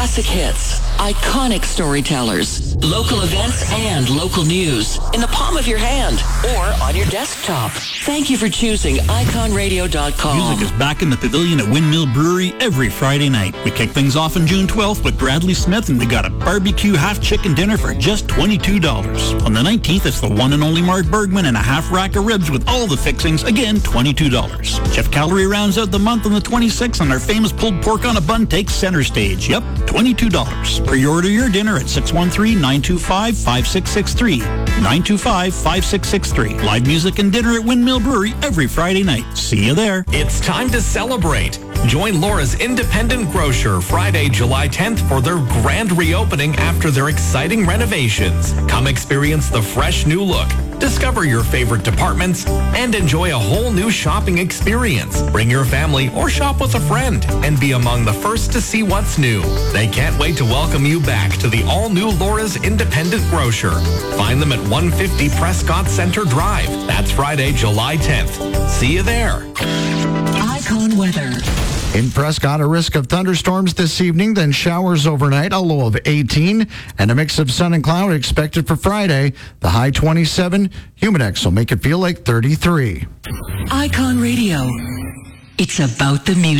Classic hits, iconic storytellers, local events, and local news in the palm of your hand or on your desktop. Thank you for choosing iconradio.com. Music is back in the pavilion at Windmill Brewery every Friday night. We kick things off on June 12th with Bradley Smith, and we got a barbecue half chicken dinner for just $22. On the 19th, it's the one and only Mark Bergman and a half rack of ribs with all the fixings, again, $22. Chef Calorie rounds out the month on the 26th, and our famous pulled pork on a bun takes center stage. Yep, $22. Pre-order your dinner at 613-925-5663. 925-5663. Live music and dinner at Windmill Brewery every Friday night. See you there. It's time to celebrate. Join Laura's Independent Grocer Friday, July 10th for their grand reopening after their exciting renovations. Come experience the fresh new look, discover your favorite departments, and enjoy a whole new shopping experience. Bring your family or shop with a friend and be among the first to see what's new. They can't wait to welcome you back to the all-new Laura's Independent Grocer. Find them at 150 Prescott Center Drive. That's Friday, July 10th. See you there. Icon weather. In Prescott, a risk of thunderstorms this evening, then showers overnight, a low of 18, and a mix of sun and cloud expected for Friday. The high 27, Humidex will make it feel like 33. Icon Radio. It's about the music.